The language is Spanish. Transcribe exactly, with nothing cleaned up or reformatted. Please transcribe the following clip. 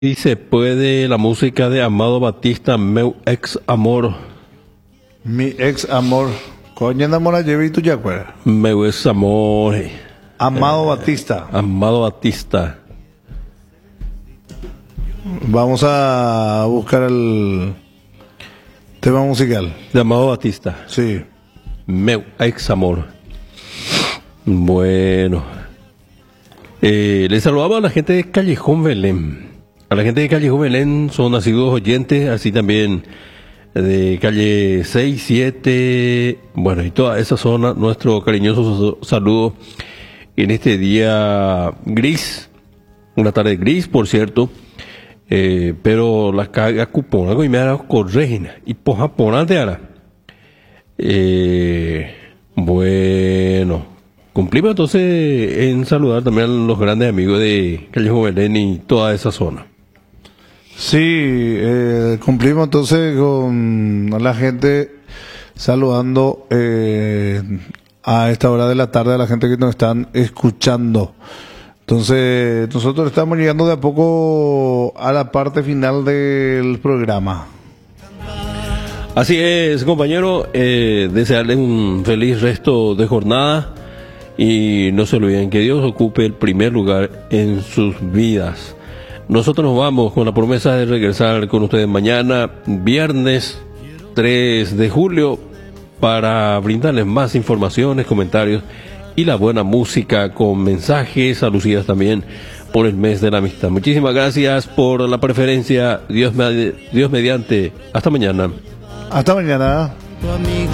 Y se puede la música de Amado Batista, meu ex amor. Mi ex amor. Coño, enamora lleve y tú ya acuerdas. Meu ex amor. Amado Batista. Amado Batista. Vamos a buscar el tema musical. De Amado Batista. Sí. Meu ex amor. Bueno. Eh, les saludamos a la gente de Callejón Belén. A la gente de Callejón Belén son nacidos oyentes, así también de calle seis, siete, bueno, y toda esa zona, nuestro cariñoso saludo en este día gris, una tarde gris, por cierto, eh, pero la carga cupona, y me hará corregina, y por Japón de ahora. Eh, bueno, cumplimos entonces en saludar también a los grandes amigos de Callejón Belén y toda esa zona. Sí, eh, cumplimos entonces con la gente saludando eh, a esta hora de la tarde a la gente que nos están escuchando. Entonces, nosotros estamos llegando de a poco a la parte final del programa. Así es, compañero, eh, desearles un feliz resto de jornada y no se olviden que Dios ocupe el primer lugar en sus vidas. Nosotros nos vamos con la promesa de regresar con ustedes mañana, viernes tres de julio, para brindarles más informaciones, comentarios y la buena música con mensajes alusivos también por el mes de la amistad. Muchísimas gracias por la preferencia. Dios, me, Dios mediante. Hasta mañana. Hasta mañana.